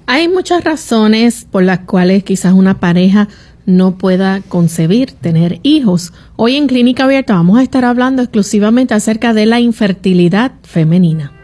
Hay muchas razones por las cuales quizás una pareja no pueda concebir, tener hijos. Hoy en Clínica Abierta vamos a estar hablando exclusivamente acerca de la infertilidad femenina.